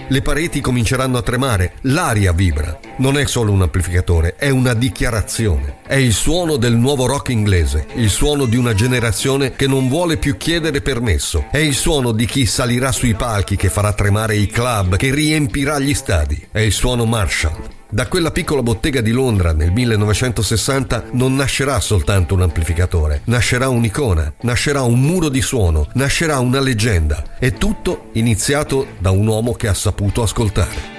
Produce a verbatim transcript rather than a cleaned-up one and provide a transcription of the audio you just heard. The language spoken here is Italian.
le pareti cominceranno a tremare, l'aria vibra. Non è solo un amplificatore, è una dichiarazione. È il suono del nuovo rock inglese, il suono di una generazione che non vuole più chiedere permesso. È il suono di chi salirà sui palchi, che farà tremare i club, che riempirà gli stadi. È il suono Marshall. Da quella piccola bottega di Londra nel millenovecentosessanta non nascerà soltanto un amplificatore, nascerà un'icona, nascerà un muro di suono, nascerà una leggenda. E tutto iniziato da un uomo che ha saputo ascoltare.